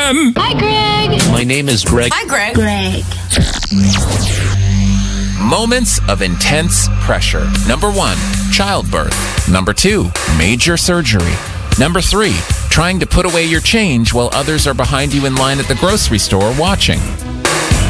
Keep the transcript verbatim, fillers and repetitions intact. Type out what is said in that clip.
M. Hi, Greg. My name is Greg. Hi, Greg. Greg. Moments of intense pressure. Number one, childbirth. Number two, major surgery. Number three, trying to put away your change while others are behind you in line at the grocery store watching.